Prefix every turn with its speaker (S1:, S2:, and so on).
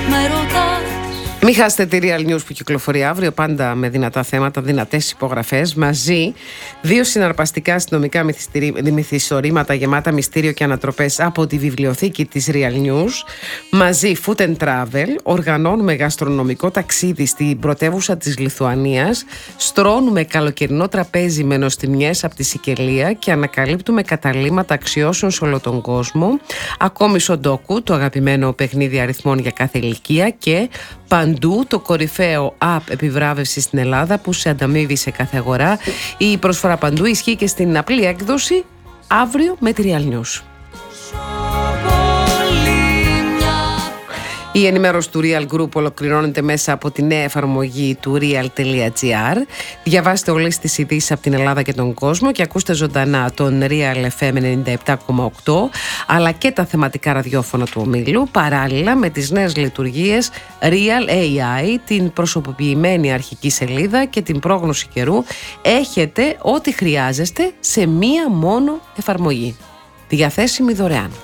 S1: με ρωτάς.
S2: Μην χάσετε τη Real News που κυκλοφορεί αύριο, πάντα με δυνατά θέματα, δυνατές υπογραφές. Μαζί, 2 συναρπαστικά αστυνομικά μυθιστορήματα γεμάτα μυστήριο και ανατροπές από τη βιβλιοθήκη της Real News. Μαζί, Food and Travel. Οργανώνουμε γαστρονομικό ταξίδι στην πρωτεύουσα της Λιθουανίας. Στρώνουμε καλοκαιρινό τραπέζι με νοστιμιές από τη Σικελία και ανακαλύπτουμε καταλύματα αξιώσεων σε όλο τον κόσμο. Ακόμη Σοντόκου, το αγαπημένο παιχνίδι αριθμών για κάθε ηλικία. Και Παντού, το κορυφαίο app επιβράβευση στην Ελλάδα που σε ανταμείβει σε κάθε αγορά. Η προσφορά Παντού ισχύει και στην απλή έκδοση αύριο με τη Real News. Η ενημέρωση του Real Group ολοκληρώνεται μέσα από τη νέα εφαρμογή του real.gr. Διαβάστε όλες τις ειδήσεις από την Ελλάδα και τον κόσμο και ακούστε ζωντανά τον Real FM 97,8 αλλά και τα θεματικά ραδιόφωνα του ομίλου, παράλληλα με τις νέες λειτουργίες Real AI, την προσωποποιημένη αρχική σελίδα και την πρόγνωση καιρού. Έχετε ό,τι χρειάζεστε σε μία μόνο εφαρμογή, διαθέσιμη δωρεάν.